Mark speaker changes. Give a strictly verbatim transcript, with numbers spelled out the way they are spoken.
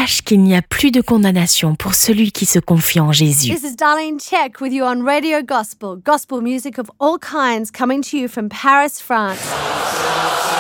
Speaker 1: sache qu'il n'y a plus de condamnation pour celui qui se confie en Jésus.
Speaker 2: This is Darlene Check with you on Radio Gospel, gospel music of all kinds coming to you from Paris, France.